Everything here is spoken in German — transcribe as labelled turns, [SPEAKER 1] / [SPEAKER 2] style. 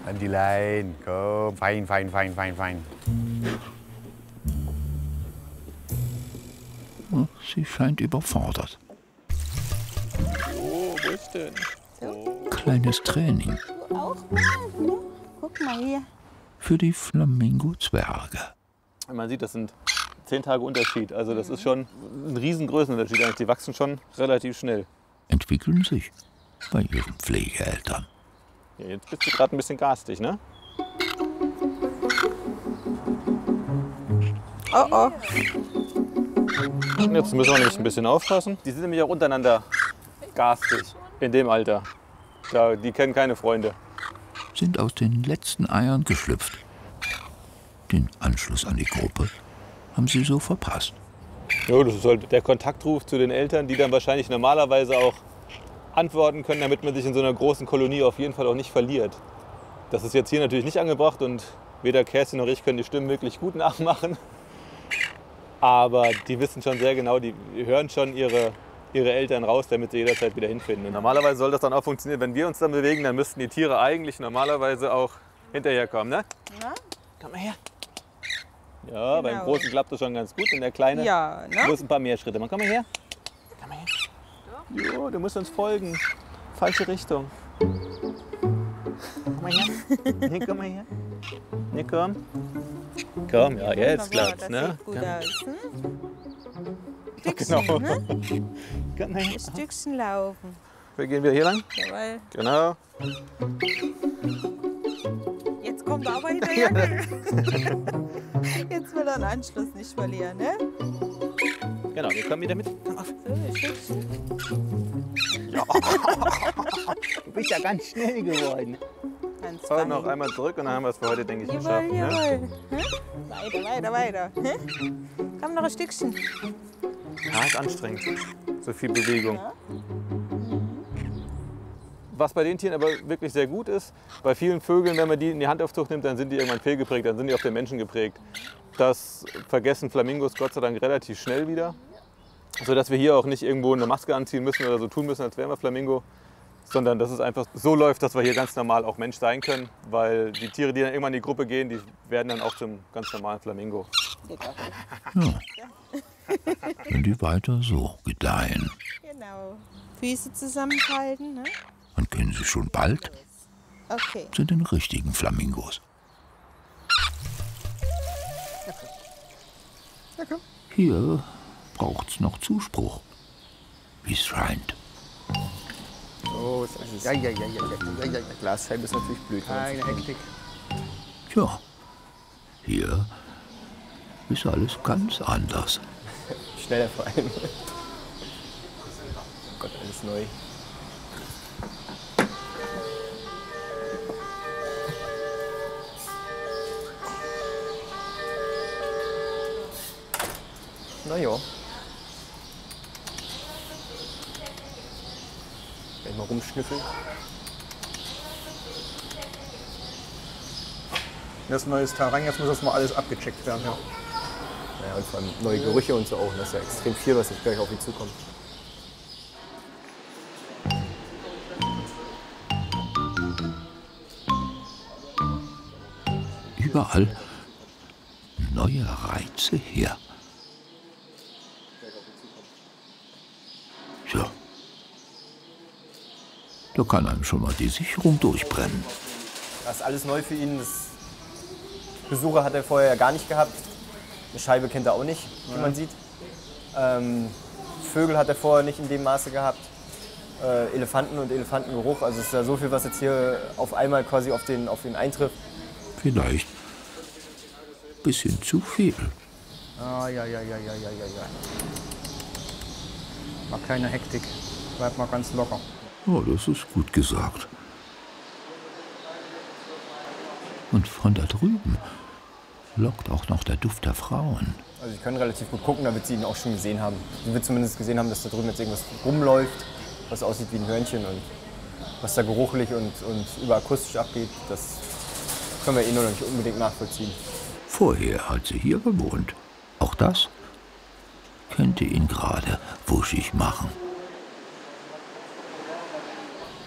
[SPEAKER 1] An die Leine, komm, fein, fein, fein, fein, fein.
[SPEAKER 2] Sie scheint überfordert.
[SPEAKER 3] Oh, wo ist denn?
[SPEAKER 2] Kleines Training.
[SPEAKER 4] Du auch mal, ne? Guck mal hier.
[SPEAKER 2] Für die Flamingo-Zwerge.
[SPEAKER 3] Man sieht, das sind 10 Tage Unterschied. Also das ist schon ein Riesengrößenunterschied. Eigentlich. Die wachsen schon relativ schnell.
[SPEAKER 2] Entwickeln sich bei ihren Pflegeeltern.
[SPEAKER 3] Ja, jetzt bist du gerade ein bisschen garstig, ne?
[SPEAKER 4] Oh, oh.
[SPEAKER 3] Jetzt müssen wir nämlich ein bisschen aufpassen. Die sind nämlich auch untereinander garstig in dem Alter. Die kennen keine Freunde.
[SPEAKER 2] Sind aus den letzten Eiern geschlüpft. Den Anschluss an die Gruppe haben sie so verpasst.
[SPEAKER 3] Ja, das ist halt der Kontaktruf zu den Eltern, die dann wahrscheinlich normalerweise auch antworten können, damit man sich in so einer großen Kolonie auf jeden Fall auch nicht verliert. Das ist jetzt hier natürlich nicht angebracht und weder Kerstin noch ich können die Stimmen wirklich gut nachmachen. Aber die wissen schon sehr genau, die hören schon ihre Eltern raus, damit sie jederzeit wieder hinfinden. Und normalerweise soll das dann auch funktionieren. Wenn wir uns dann bewegen, dann müssten die Tiere eigentlich normalerweise auch hinterherkommen, ne?
[SPEAKER 4] Na?
[SPEAKER 3] Komm mal her. Ja,
[SPEAKER 4] Genau.
[SPEAKER 3] beim Großen klappt das schon ganz gut und der Kleine
[SPEAKER 4] Ja, ne?
[SPEAKER 3] muss ein paar mehr Schritte machen. Komm mal her. Komm mal her. Jo, du musst uns folgen. Falsche Richtung. Komm mal her. Nee, komm mal her. Nee, komm. Komm, ja, jetzt klappt's,
[SPEAKER 4] Das
[SPEAKER 3] ne?
[SPEAKER 4] sieht gut aus, hm?
[SPEAKER 3] Genau.
[SPEAKER 4] Stückchen, ne?
[SPEAKER 3] Komm mal her.
[SPEAKER 4] Ein Stückchen laufen.
[SPEAKER 3] Wir gehen wieder hier lang.
[SPEAKER 4] Jawohl.
[SPEAKER 3] Genau.
[SPEAKER 4] Jetzt kommt er aber hinterher. Jetzt will er den Anschluss nicht verlieren, ne?
[SPEAKER 3] Genau, wir kommen wieder mit. Komm auf.
[SPEAKER 4] So, ein Stückchen.
[SPEAKER 3] Du bist ja ganz schnell geworden.
[SPEAKER 4] Ganz
[SPEAKER 3] Fahr
[SPEAKER 4] fein.
[SPEAKER 3] noch einmal zurück und dann haben wir es für heute, denke ich,
[SPEAKER 4] Jawohl,
[SPEAKER 3] geschafft. Ne?
[SPEAKER 4] jawohl. Hm? Weiter, weiter, weiter. Hm? Komm, noch ein Stückchen.
[SPEAKER 3] Ja, ist anstrengend. So viel Bewegung.
[SPEAKER 4] Ja.
[SPEAKER 3] Was bei den Tieren aber wirklich sehr gut ist, bei vielen Vögeln, wenn man die in die Handaufzucht nimmt, dann sind die irgendwann fehlgeprägt, dann sind die auf den Menschen geprägt. Das vergessen Flamingos Gott sei Dank relativ schnell wieder. Sodass wir hier auch nicht irgendwo eine Maske anziehen müssen oder so tun müssen, als wären wir Flamingo. Sondern dass es einfach so läuft, dass wir hier ganz normal auch Mensch sein können. Weil die Tiere, die dann irgendwann in die Gruppe gehen, die werden dann auch zum ganz normalen Flamingo.
[SPEAKER 2] Ja. Wenn die weiter so gedeihen,
[SPEAKER 4] Genau. Füße zusammenhalten, ne?
[SPEAKER 2] dann können sie schon bald
[SPEAKER 4] Okay.
[SPEAKER 2] zu den richtigen Flamingos. Hier braucht's noch Zuspruch, wie es scheint.
[SPEAKER 5] Oh, so ist es. Ja. Glasscheibe ist natürlich blöd. Keine Hektik.
[SPEAKER 2] Tja, hier ist alles ganz anders.
[SPEAKER 5] Schneller vor allem. Oh Gott, alles neu. Na ja. Gleich mal rumschnüffeln.
[SPEAKER 6] Das ist neues Terrain, jetzt muss das mal alles abgecheckt werden. Ja.
[SPEAKER 5] Ja, und vor allem neue Gerüche und so auch. Das ist ja extrem viel, was jetzt gleich auf ihn zukommt.
[SPEAKER 2] Überall neue Reize her. Tja, da kann einem schon mal die Sicherung durchbrennen.
[SPEAKER 5] Das ist alles neu für ihn. Besucher hat er vorher ja gar nicht gehabt. Eine Scheibe kennt er auch nicht, wie man sieht. Vögel hat er vorher nicht in dem Maße gehabt. Elefanten und Elefantengeruch. Also es ist ja so viel, was jetzt hier auf einmal quasi auf ihn eintrifft.
[SPEAKER 2] Vielleicht ein bisschen zu viel.
[SPEAKER 6] Ah, ja. Mal keine Hektik. Bleib mal ganz locker.
[SPEAKER 2] Oh, das ist gut gesagt. Und von da drüben lockt auch noch der Duft der Frauen.
[SPEAKER 5] Also sie können relativ gut gucken, damit sie ihn auch schon gesehen haben. Sie wird zumindest gesehen haben, dass da drüben jetzt irgendwas rumläuft, was aussieht wie ein Hörnchen. Und was da geruchlich und überakustisch abgeht, das können wir eh noch nicht unbedingt nachvollziehen.
[SPEAKER 2] Vorher hat sie hier gewohnt. Auch das könnte ihn gerade wuschig machen.